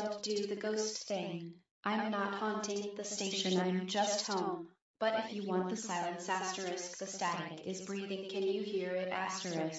don't do the ghost thing. I'm not haunting the station, I'm just home. But if you want the silence asterisk, the static is breathing, can you hear it asterisk?